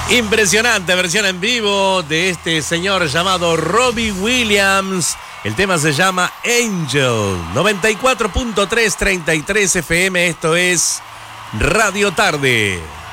Impresionante versión en vivo de este señor llamado Robbie Williams. El tema se llama Angel. 94.3, 33 FM. Esto es Radio Tarde.